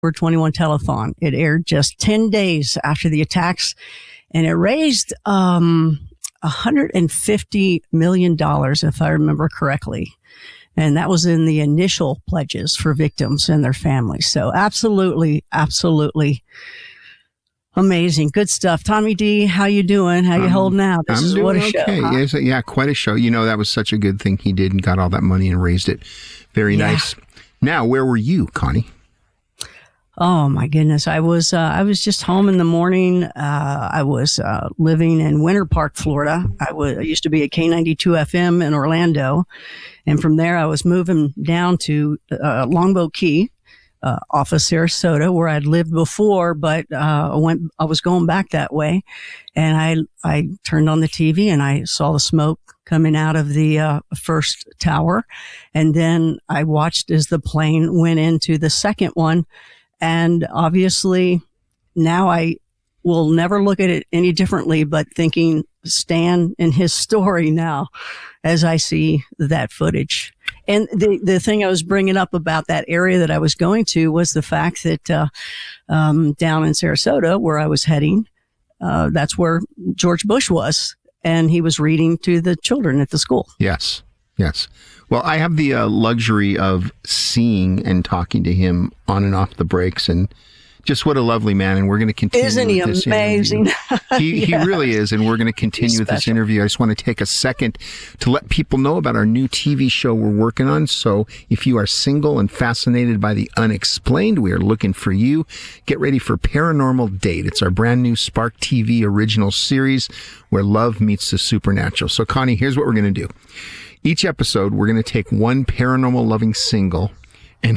October 21 telethon. It aired just 10 days after the attacks, and it raised $150 million, if I remember correctly. And that was in the initial pledges for victims and their families. So absolutely, absolutely amazing. Good stuff. Tommy D, how you doing? How you holding out? This is what a show. Huh? Yeah, quite a show. That was such a good thing he did and got all that money and raised it. Very nice. Now, where were you, Connie? Oh my goodness. I was just home in the morning. I was living in Winter Park, Florida. I used to be at K92 FM in Orlando. And from there, I was moving down to Longboat Key, off of Sarasota, where I'd lived before, but I was going back that way. And I turned on the TV and I saw the smoke coming out of the first tower. And then I watched as the plane went into the second one. And obviously, now I will never look at it any differently, but thinking Stan and his story now as I see that footage. And the thing I was bringing up about that area that I was going to was the fact that down in Sarasota, where I was heading, that's where George Bush was, and he was reading to the children at the school. Yes. Well, I have the luxury of seeing and talking to him on and off the breaks, and just what a lovely man. And we're going to continue. Isn't he with this amazing? He really is. And we're going to continue with this interview. I just want to take a second to let people know about our new TV show we're working on. So if you are single and fascinated by the unexplained, we are looking for you. Get ready for Paranormal Date. It's our brand new Spark TV original series where love meets the supernatural. So Connie, here's what we're going to do. Each episode, we're going to take one paranormal loving single. And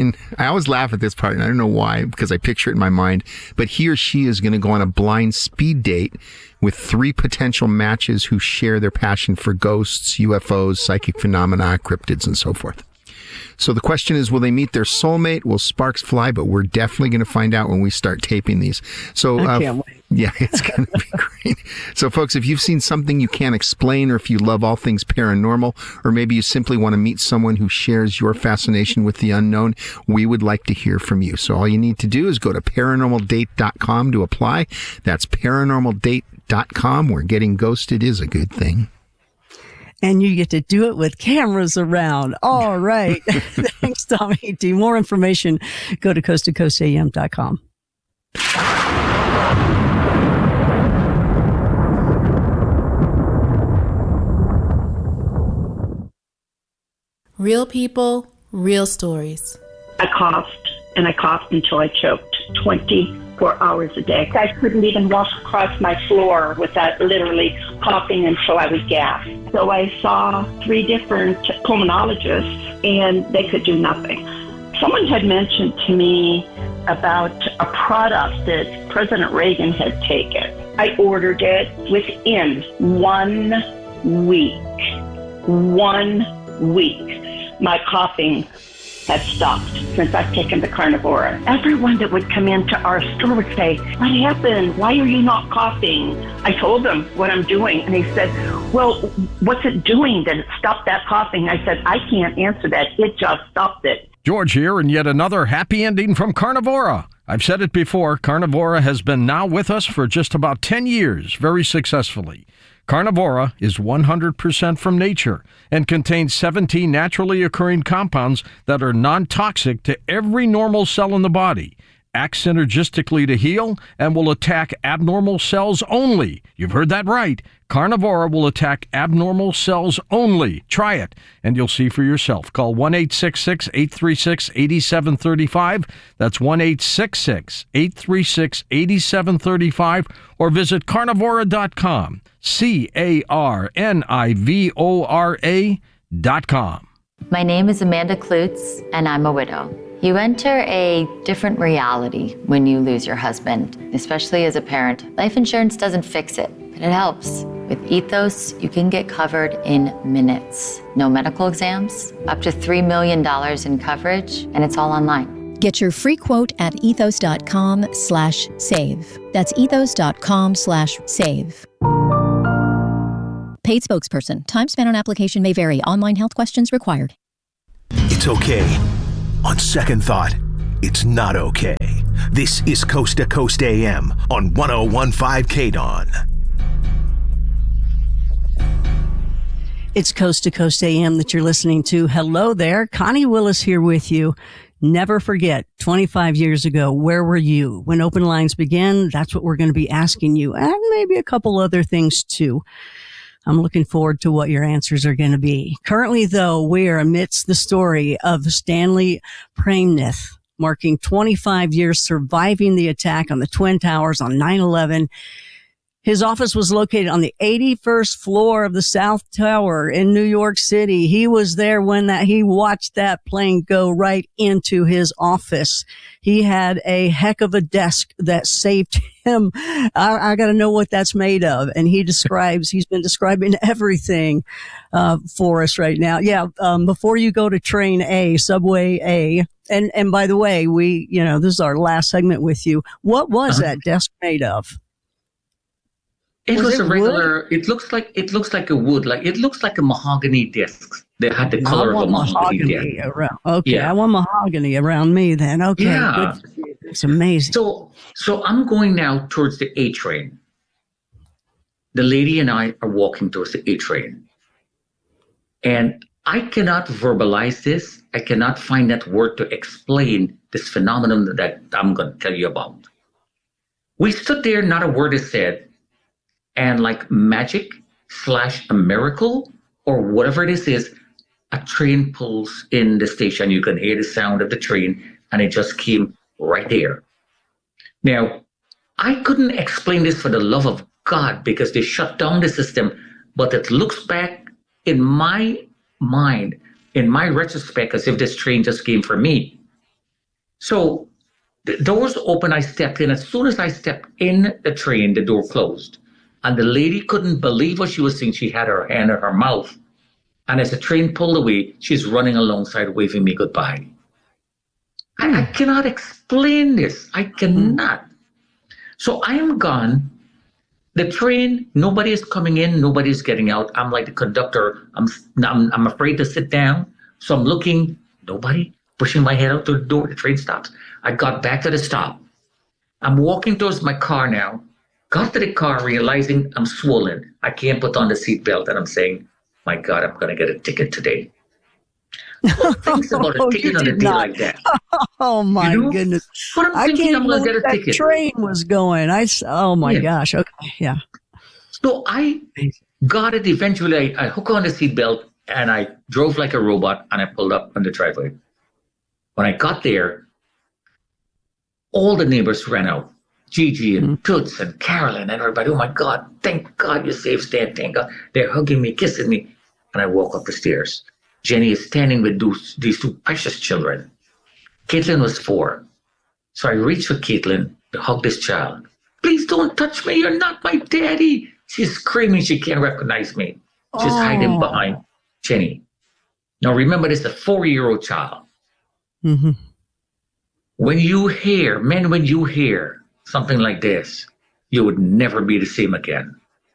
I always laugh at this part, and I don't know why, because I picture it in my mind, but he or she is going to go on a blind speed date with 3 potential matches who share their passion for ghosts, UFOs, psychic phenomena, cryptids, and so forth. So the question is, will they meet their soulmate? Will sparks fly? But we're definitely going to find out when we start taping these. So, I can't wait. Yeah, it's going to be great. So, folks, if you've seen something you can't explain, or if you love all things paranormal, or maybe you simply want to meet someone who shares your fascination with the unknown, we would like to hear from you. So all you need to do is go to paranormaldate.com to apply. That's paranormaldate.com, where getting ghosted is a good thing. And you get to do it with cameras around. All right. Thanks, Tommy D. More information, go to coasttocoastam.com. Real people, real stories. I coughed until I choked 24 hours a day. I couldn't even walk across my floor without literally coughing until I would gasp. So I saw 3 different pulmonologists, and they could do nothing. Someone had mentioned to me about a product that President Reagan had taken. I ordered it within 1 week. 1 week. My coughing had stopped since I've taken the Carnivora. Everyone that would come into our store would say, "What happened? Why are you not coughing?" I told them what I'm doing, and they said, "Well, what's it doing that it stopped that coughing?" I said, "I can't answer that. It just stopped it." George here, and yet another happy ending from Carnivora. I've said it before, Carnivora has been now with us for just about 10 years, very successfully. Carnivora is 100% from nature and contains 17 naturally occurring compounds that are non-toxic to every normal cell in the body, act synergistically to heal, and will attack abnormal cells only. You've heard that right. Carnivora will attack abnormal cells only. Try it, and you'll see for yourself. Call 1-866-836-8735. That's 1-866-836-8735, or visit carnivora.com. carnivora.com. My name is Amanda Klutz, and I'm a widow. You enter a different reality when you lose your husband, especially as a parent. Life insurance doesn't fix it, but it helps. With Ethos, you can get covered in minutes. No medical exams, up to $3 million in coverage, and it's all online. Get your free quote at ethos.com/save. That's ethos.com/save. Paid spokesperson. Time spent on application may vary. Online health questions required. It's okay. On second thought, it's not okay. This is Coast to Coast AM on 101.5 KDON. It's Coast to Coast AM that you're listening to. Hello there. Connie Willis here with you. Never forget, 25 years ago, where were you? When open lines began, that's what we're going to be asking you, and maybe a couple other things too. I'm looking forward to what your answers are going to be. Currently, though, we are amidst the story of Stanley Praimnath, marking 25 years surviving the attack on the Twin Towers on 9/11. His office was located on the 81st floor of the South Tower in New York City. He was there when he watched that plane go right into his office. He had a heck of a desk that saved him. I got to know what that's made of. And he's been describing everything for us right now. Yeah. Before you go to train A, subway A, and by the way, this is our last segment with you. What was that desk made of? It was a regular. Wood? It looks like a wood. It looks like a mahogany disc. They had the color of a mahogany disc. Around. Okay, yeah. I want mahogany around me then. Okay, yeah. Good. It's amazing. So I'm going now towards the A train. The lady and I are walking towards the A train, and I cannot verbalize this. I cannot find that word to explain this phenomenon that I'm going to tell you about. We stood there, not a word is said. And like magic / a miracle or whatever it is, a train pulls in the station. You can hear the sound of the train, and it just came right there. Now, I couldn't explain this for the love of God because they shut down the system, but it looks back in my mind, in my retrospect, as if this train just came for me. So the doors open, I stepped in. As soon as I stepped in the train, the door closed. And the lady couldn't believe what she was seeing. She had her hand at her mouth. And as the train pulled away, she's running alongside, waving me goodbye. I cannot explain this. I cannot. So I am gone. The train, nobody is coming in, nobody is getting out. I'm like the conductor. I'm afraid to sit down. So I'm looking, nobody, pushing my head out to the door. The train stops. I got back to the stop. I'm walking towards my car now. Got to the car, realizing I'm swollen. I can't put on the seatbelt, and I'm saying, my God, I'm going to get a ticket today. What thinks about a ticket on a day like that? Oh, my goodness. What I'm thinking, I'm going to get a ticket. That train was going. Oh, my gosh. Okay, yeah. So I got it eventually. I hooked on the seatbelt, and I drove like a robot, and I pulled up on the driveway. When I got there, all the neighbors ran out. Gigi and Toots and Carolyn and everybody. Oh my God, thank God you saved Stan. Thank God. They're hugging me, kissing me. And I walk up the stairs. Jenny is standing with these two precious children. Caitlin was 4. So I reached for Caitlin to hug this child. Please don't touch me. You're not my daddy. She's screaming. She can't recognize me. She's hiding behind Jenny. Now remember, this is a 4-year-old child. Mm-hmm. When you hear something like this, you would never be the same again.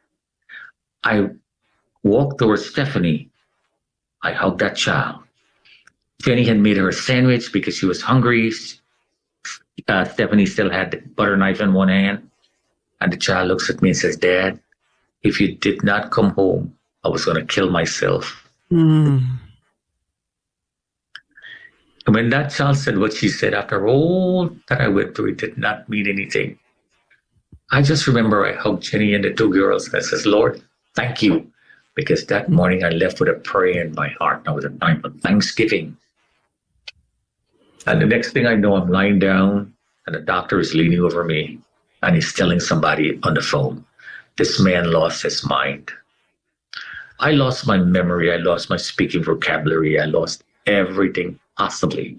I walked towards Stephanie. I hugged that child. Jenny had made her a sandwich because she was hungry. Stephanie still had the butter knife in one hand. And the child looks at me and says, Dad, if you did not come home, I was going to kill myself. Mm. And when that child said what she said, after all that I went through, it did not mean anything. I just remember I hugged Jenny and the 2 girls and I says, Lord, thank you. Because that morning I left with a prayer in my heart. Now was a time of thanksgiving. And the next thing I know, I'm lying down and the doctor is leaning over me and he's telling somebody on the phone, this man lost his mind. I lost my memory. I lost my speaking vocabulary. I lost everything possibly.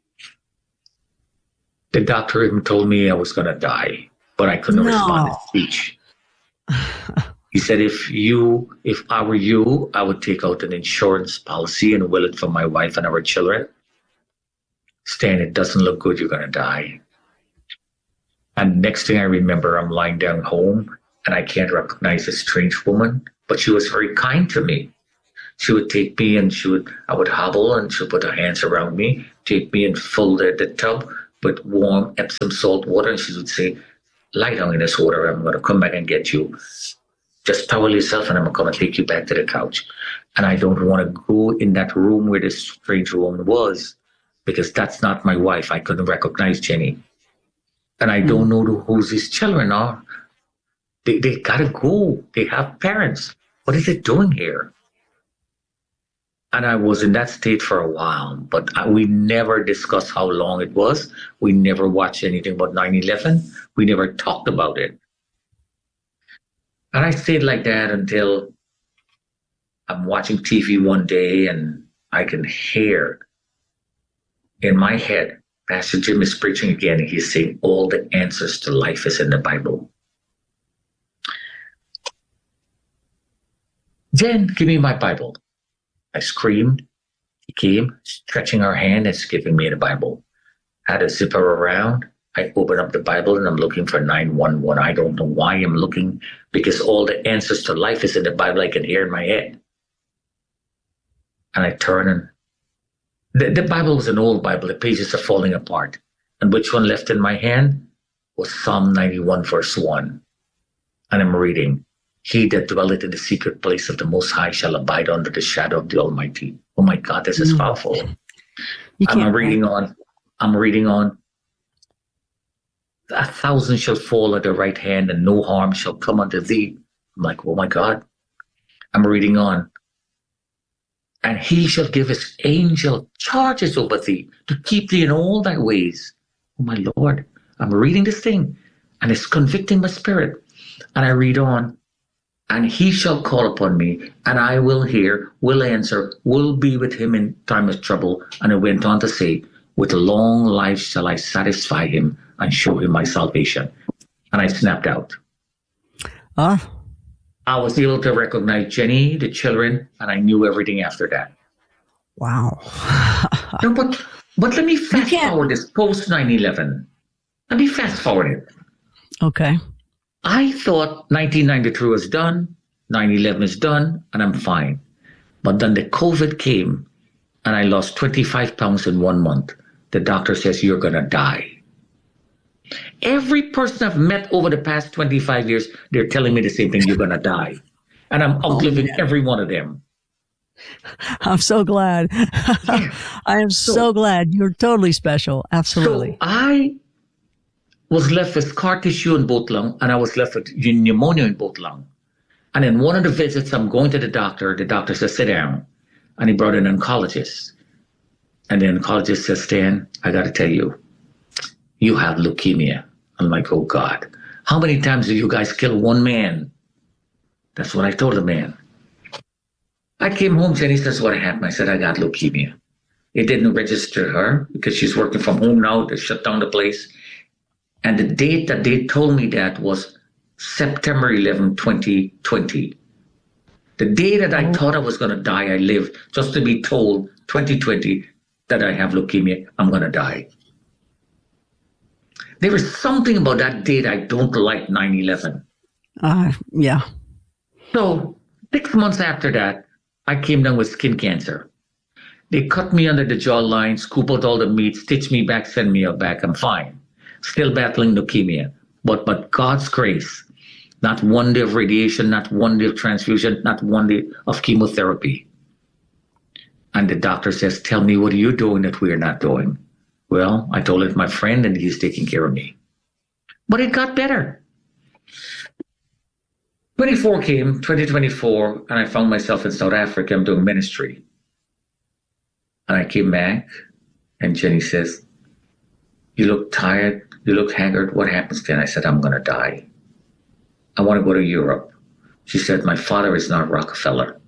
The doctor even told me I was going to die, but I couldn't respond in speech. He said, if I were you, I would take out an insurance policy and will it for my wife and our children. Stan, it doesn't look good. You're going to die. And next thing I remember, I'm lying down home and I can't recognize a strange woman, but she was very kind to me. She would take me and I would hobble and she would put her hands around me, take me and fold the tub, with warm Epsom salt water, and she would say, lie down in this water. I'm going to come back and get you. Just towel yourself, and I'm going to take you back to the couch. And I don't want to go in that room where this strange woman was, because that's not my wife. I couldn't recognize Jenny. And I don't know who these children are. They got to go. They have parents. What is it doing here? And I was in that state for a while, but we never discussed how long it was. We never watched anything about 9/11. We never talked about it. And I stayed like that until I'm watching TV one day and I can hear in my head, Pastor Jim is preaching again, and he's saying all the answers to life is in the Bible. Jen, give me my Bible. I screamed. He came, stretching her hand and giving me the Bible. Had a zipper around. I open up the Bible and I'm looking for 911. I don't know why I'm looking, because all the answers to life is in the Bible. I can hear in my head. And I turn, and the Bible was an old Bible. The pages are falling apart. And which one left in my hand was Psalm 91, verse 1. And I'm reading, he that dwelleth in the secret place of the Most High shall abide under the shadow of the Almighty. Oh my God, this is powerful. I'm reading on. 1,000 shall fall at the right hand, and no harm shall come unto thee. I'm like, oh my God. I'm reading on. And he shall give his angel charges over thee to keep thee in all thy ways. Oh my Lord. I'm reading this thing, and it's convicting my spirit. And I read on. And he shall call upon me, and I will hear, will answer, will be with him in time of trouble. And it went on to say, with long life shall I satisfy him and show him my salvation. And I snapped out. I was able to recognize Jenny, the children, and I knew everything after that. Wow. No, but let me fast forward this post 9/11. Let me fast forward it. Okay. I thought 1993 was done, 9/11 is done, and I'm fine. But then the COVID came, and I lost 25 pounds in 1 month. The doctor says, you're going to die. Every person I've met over the past 25 years, they're telling me the same thing, you're going to die. And I'm outliving every one of them. I'm so glad. Yeah. I am so glad. You're totally special. Absolutely. So I was left with scar tissue in both lungs, and I was left with pneumonia in both lungs. And in one of the visits, I'm going to the doctor says, sit down. And he brought in an oncologist. And the oncologist says, Stan, I got to tell you, you have leukemia. I'm like, oh God, how many times did you guys kill one man? That's what I told the man. I came home, Jenny says, what happened? I said, I got leukemia. It didn't register her because she's working from home now. They shut down the place. And the date that they told me that was September 11, 2020. The day that I thought I was going to die, I lived just to be told 2020 that I have leukemia, I'm going to die. There is something about that date I don't like, 9/11. Yeah. So 6 months after that, I came down with skin cancer. They cut me under the jawline, scoop out all the meat, stitch me back, send me back. I'm fine. Still battling leukemia. But God's grace, not 1 day of radiation, not 1 day of transfusion, not 1 day of chemotherapy. And the doctor says, tell me, what are you doing that we are not doing? Well, I told it to my friend, and he's taking care of me. But it got better. 2024, and I found myself in South Africa. I'm doing ministry. And I came back, and Jenny says, you look tired, you look haggard. What happens then? I said, I'm going to die. I want to go to Europe. She said, my father is not Rockefeller.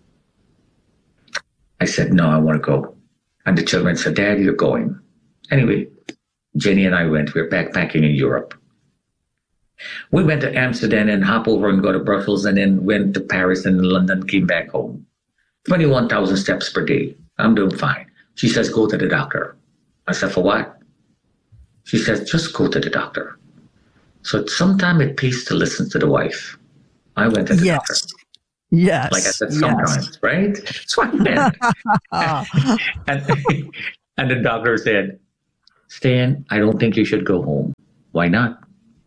I said, no, I want to go. And the children said, Dad, you're going. Anyway, Jenny and I went. We were backpacking in Europe. We went to Amsterdam and hop over and go to Brussels, and then went to Paris and London, came back home. 21,000 steps per day. I'm doing fine. She says, go to the doctor. I said, for what? She says, just go to the doctor. So sometimes it pays to listen to the wife. I went to the doctor. Yes. Like I said, sometimes, right? So I went. and the doctor said, Stan, I don't think you should go home. Why not?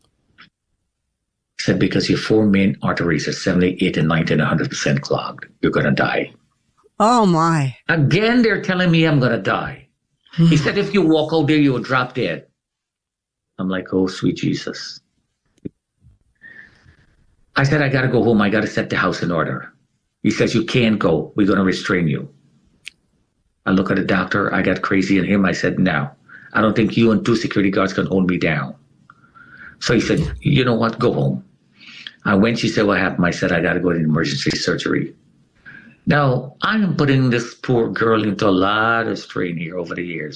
He said, because your 4 main arteries are 78 and 90 and 100% clogged. You're going to die. Oh, my. Again, they're telling me I'm going to die. He said, if you walk out there, you will drop dead. I'm like, oh, sweet Jesus. I said, I got to go home. I got to set the house in order. He says, you can't go. We're going to restrain you. I look at the doctor. I got crazy in him. I said, no, I don't think you and 2 security guards can hold me down. So he said, you know what? Go home. I went. She said, what happened? I said, I got to go to emergency surgery. Now, I am putting this poor girl into a lot of strain here over the years.